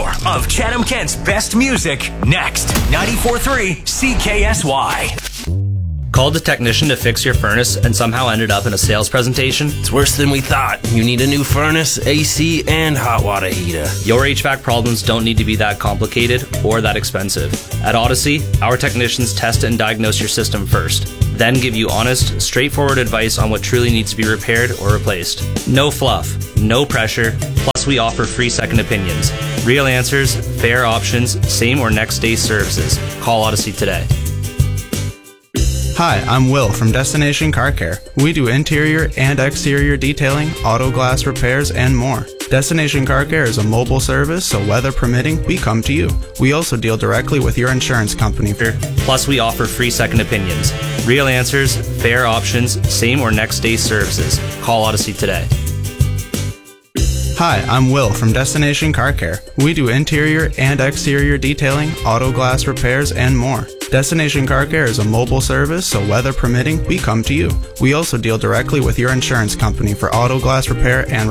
More of Chatham-Kent's best music next. 94.3 CKSY. Called a technician to fix your furnace and somehow ended up in a sales presentation? It's worse than we thought. You need a new furnace, AC, and hot water heater. Your HVAC problems don't need to be that complicated or that expensive. At Odyssey, our technicians test and diagnose your system first, then give you honest, straightforward advice on what truly needs to be repaired or replaced. No fluff, no pressure, plus we offer free second opinions. Real answers, fair options, same or next day services. Call Odyssey today. Hi, I'm Will from Destination Car Care. We do interior and exterior detailing, auto glass repairs, and more. Destination Car Care is a mobile service, so weather permitting, we come to you. We also deal directly with your insurance company. Plus, we offer free second opinions. Real answers, fair options, same or next day services. Call Odyssey today. Hi, I'm Will from Destination Car Care. We do interior and exterior detailing, auto glass repairs, and more. Destination Car Care is a mobile service, so weather permitting, we come to you. We also deal directly with your insurance company for auto glass repair and